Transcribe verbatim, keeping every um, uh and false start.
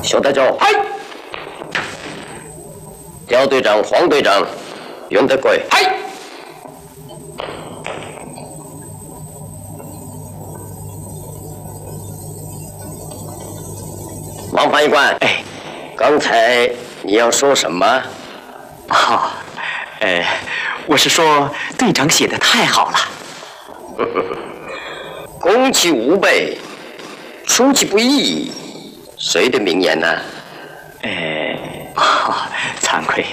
小队长， 嗨， 刁队长、黄队长，袁德贵， 嗨， 王判官， 哎， 刚才你要说什么？ 哦，呃，我是说队长写的太好了。 攻其无备，出其不意，谁的名言呢？ 呃，哦，惭愧，